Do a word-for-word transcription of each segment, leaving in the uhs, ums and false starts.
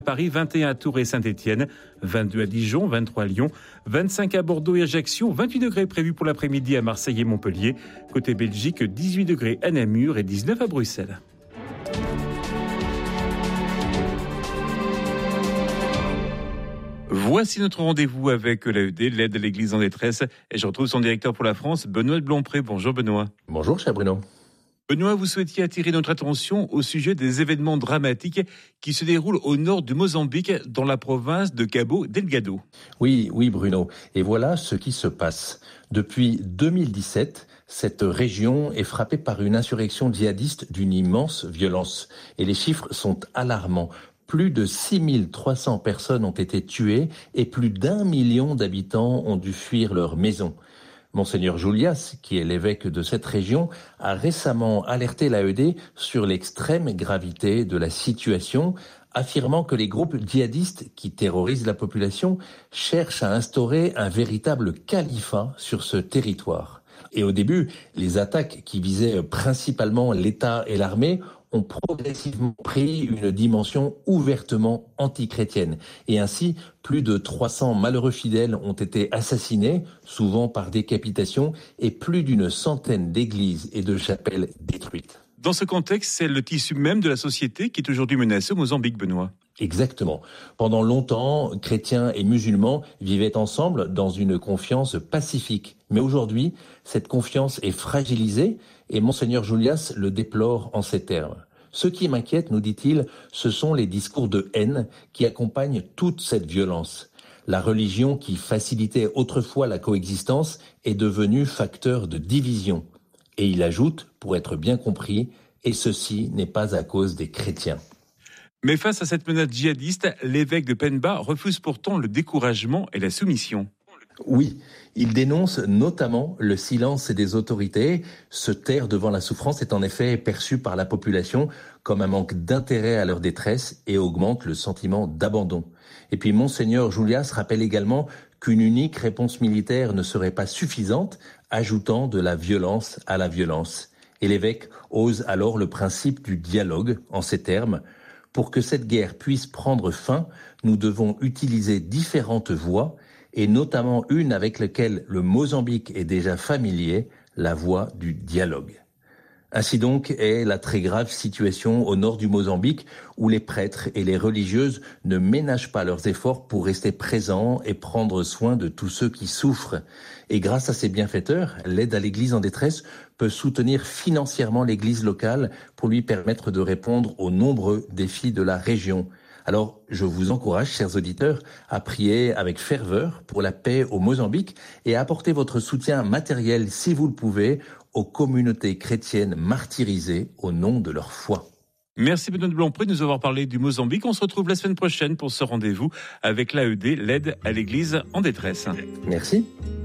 Paris, vingt et un à Tours et Saint-Étienne, vingt-deux à Dijon, vingt-trois à Lyon, vingt-cinq à Bordeaux et Ajaccio, vingt-huit degrés prévus pour l'après-midi à Marseille et Montpellier. Côté Belgique, dix-huit degrés à Namur et dix-neuf à Bruxelles. Voici notre rendez-vous avec l'A E D, l'aide à l'Église en détresse. Et je retrouve son directeur pour la France, Benoît de Blompré. Bonjour Benoît. Bonjour cher Bruno. Benoît, vous souhaitiez attirer notre attention au sujet des événements dramatiques qui se déroulent au nord du Mozambique, dans la province de Cabo Delgado. Oui, oui Bruno. Et voilà ce qui se passe. Depuis deux mille dix-sept, cette région est frappée par une insurrection djihadiste d'une immense violence. Et les chiffres sont alarmants. Plus de six mille trois cents personnes ont été tuées et plus d'un million d'habitants ont dû fuir leur maison. Monseigneur Julias, qui est l'évêque de cette région, a récemment alerté l'A E D sur l'extrême gravité de la situation, affirmant que les groupes djihadistes qui terrorisent la population cherchent à instaurer un véritable califat sur ce territoire. Et au début, les attaques qui visaient principalement l'État et l'armée ont progressivement pris une dimension ouvertement antichrétienne. Et ainsi, plus de trois cents malheureux fidèles ont été assassinés, souvent par décapitation, et plus d'une centaine d'églises et de chapelles détruites. Dans ce contexte, c'est le tissu même de la société qui est aujourd'hui menacé au Mozambique, Benoît. Exactement. Pendant longtemps, chrétiens et musulmans vivaient ensemble dans une confiance pacifique. Mais aujourd'hui, cette confiance est fragilisée et Monseigneur Julias le déplore en ces termes. Ce qui m'inquiète, nous dit-il, ce sont les discours de haine qui accompagnent toute cette violence. La religion qui facilitait autrefois la coexistence est devenue facteur de division. Et il ajoute, pour être bien compris, et ceci n'est pas à cause des chrétiens. Mais face à cette menace djihadiste, l'évêque de Pemba refuse pourtant le découragement et la soumission. Oui, il dénonce notamment le silence des autorités. Se taire devant la souffrance est en effet perçu par la population comme un manque d'intérêt à leur détresse et augmente le sentiment d'abandon. Et puis Monseigneur Julias rappelle également qu'une unique réponse militaire ne serait pas suffisante, ajoutant de la violence à la violence. Et l'évêque ose alors le principe du dialogue en ces termes. Pour que cette guerre puisse prendre fin, nous devons utiliser différentes voies, et notamment une avec laquelle le Mozambique est déjà familier, la voie du dialogue. Ainsi donc est la très grave situation au nord du Mozambique, où les prêtres et les religieuses ne ménagent pas leurs efforts pour rester présents et prendre soin de tous ceux qui souffrent. Et grâce à ces bienfaiteurs, l'aide à l'Église en détresse peut soutenir financièrement l'Église locale pour lui permettre de répondre aux nombreux défis de la région. Alors, je vous encourage, chers auditeurs, à prier avec ferveur pour la paix au Mozambique et à apporter votre soutien matériel, si vous le pouvez, aux communautés chrétiennes martyrisées au nom de leur foi. Merci Benoît de Blompré de nous avoir parlé du Mozambique. On se retrouve la semaine prochaine pour ce rendez-vous avec l'A E D, l'aide à l'Église en détresse. Merci.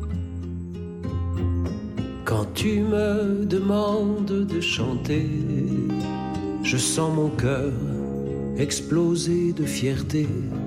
Quand tu me demandes de chanter, je sens mon cœur exploser de fierté.